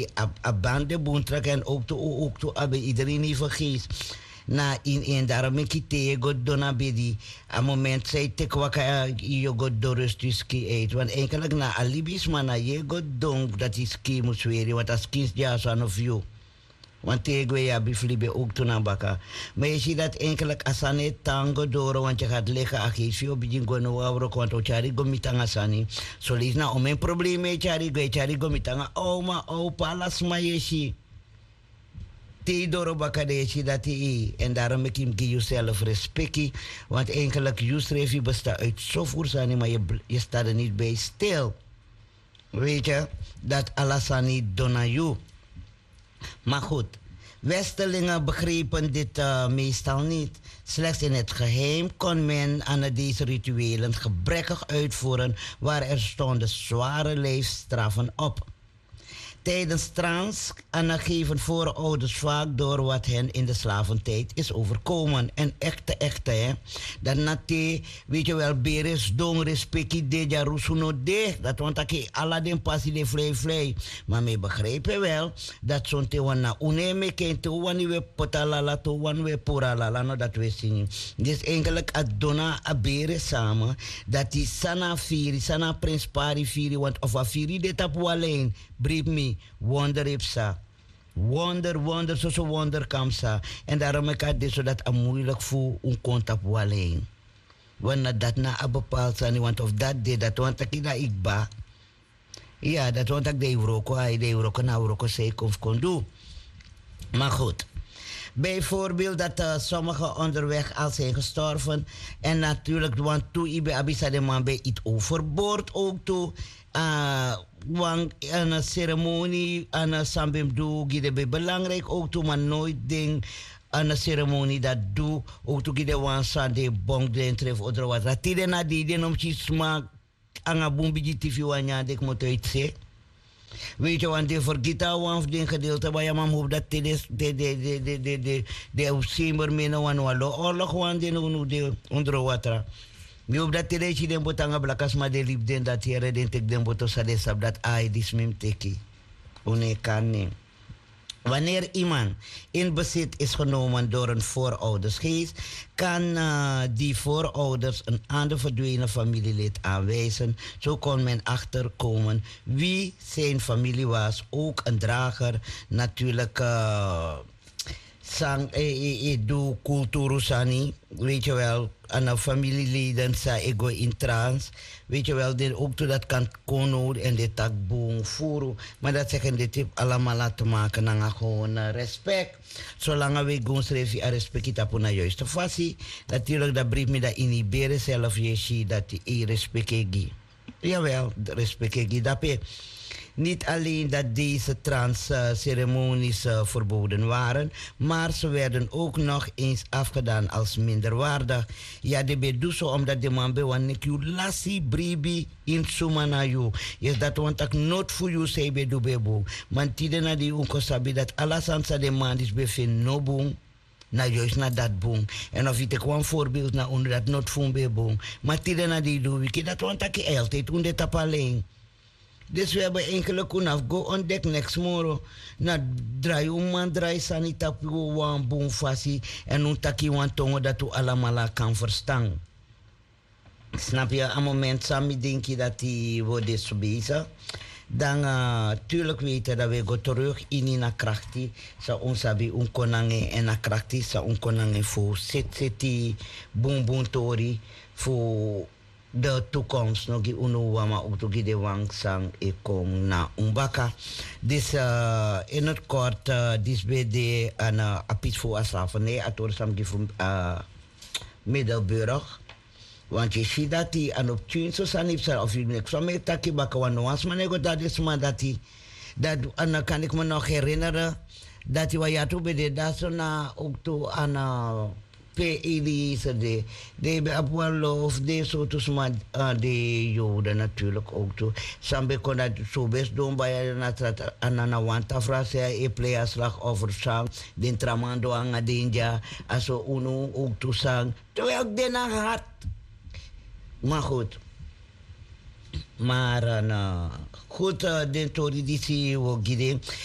die abande boentrak en ook to abe iedereen niet vergeet. Na in daarom ik te god dona bedi a moment zei te kwaka je god dorus ski eet want enkelijk na alibis maar na je god donk dat is ski moet zweren want als kies ja zo of you want tegen ja biflibe ook toen aan baka maar je ziet dat enkelijk asane tango door want je gaat liggen agis op je gono wawro want ochari gomitanga sani so is na om een probleem met chari gomitanga oma opa las mayeshi te door bakadesi dat hij en daarom moet je jezelf respecten want enkelijk je bestaat uit zoveel zijn maar je staat er niet bij stil weet je dat alasani donayu maar goed Westelingen begrepen dit meestal niet. Slechts in het geheim kon men aan deze rituelen gebrekkig uitvoeren waar er stonden zware leefstraffen op. Tijdens trans geven voorouders vaak door wat hen in de slaventijd is overkomen. En echte, hè. Dat nate, weet je wel, beres, dong, respecti, de, jarusuno, de. Dat want ik alla den passie de vlei. Maar me begrijpen wel, dat zo'n te wana uneme ken te wani we potalala, te wan we poralala, no dat we zien. Dus eigenlijk adona a bere samen, dat die sana firi, sana prins pari firi, want of a firi de tapu alleen, brief me. Wonder ipsa. Wonder, zo wonder kamsa. En daarom ik had dit zodat het moeilijk voor een contact alleen. Wanneer dat na een bepaald zijn, want of dat deed, dat want ik dat ik ba. Ja, dat want ik de Euroko na Euroko zei kon doen. Maar goed. Bijvoorbeeld dat sommigen onderweg al zijn gestorven. En natuurlijk, want toen ibe abisa de man bij iets overboord ook toe. Want een ceremonie, een sambim doe, is belangrijk ook toe, maar nooit ding een ceremonie dat doe, ook toe gide wansa de bong de tref oder wat. Dat tide na die den om chi smaak anga bumbi tv wanya dek moet uitse. Weet je, want de vergita wan den gedeelte waar je mam hoop dat de simmer mena wan walo oorlog wan den de onder water. Mi op dat telechi den botanga blakas ma de lip den dat here den tek den boto sa de sab dat ai dis mim teki. Une kan neem. Wanneer iemand in bezit is genomen door een vooroudersgeest, kan die voorouders een ander verdwenen familielid aanwijzen. Zo kon men achterkomen wie zijn familie was. Ook een drager, natuurlijk. Sang do kulturu sani, weet je wel, aan familieleden sa ego in trans, weet je wel, dit ook toe dat kan kono en dit tak boom furu, maar dat zeggen dit tip allemaal laten maken na gewoon respect, zolang we gaan schrijven a respect op na juiste fasie, natuurlijk dat brief me dat inhiberen zelf je dat die respect gi, jawel, respect gi dat niet alleen dat deze transceremonies verboden waren, maar ze werden ook nog eens afgedaan als minderwaardig. Ja, de bedoeso omdat de man bewanik you lassi bribi in sumanayu. Is dat want ik not voor you say bedu bebu. Man tidena die unko sabi dat alasansa de man is bevind no boom. Na juist na dat boom. En of ik een voorbeeld na onder dat not voor boom. Maar tidena die doe ik dat want ik altijd onder tap alleen. Dus we hebben enkele kunaf go ontdek next moro. Na draai man draai sanita pu wan boom fasi. En un taki wan tongo dat u allemaal kan verstaan. Snap je? Aan moment sami denk je dat die wordt zo bezig. Dan tuurlijk weten dat we go terug in na krachti. Sa ons abi un konange en na krachti sa un konange voor seti boom boom tori voor de toekomst nog die unuwama ook toe de wang sang kom na umbaka. Dus in het kort dis bij de een apis voor asafene ator sam die van Middelburg. Want je ziet dat die aan op tien zo zijn niet of je niks van mij takkie bakken want was maar nego dat is maar dat die dat en dan kan ik me nog herinneren dat die wat ja toe bij de dat zo na ook toe aan de Abuelo of de soorten maar de Joden natuurlijk ook toe. Sambe kon dat zo best doen bij een wantafra zei play slachtoffer sang den tramando anga denja aso uno ook toe sang terwijl ik den had. Maar goed. Maar goed, de tori die zie je ook